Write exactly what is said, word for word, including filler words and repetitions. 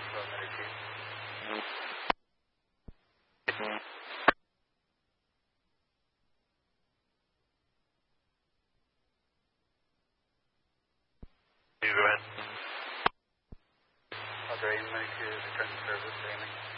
twelve Medicaid. You go ahead. Other Medicaid return service, Amy.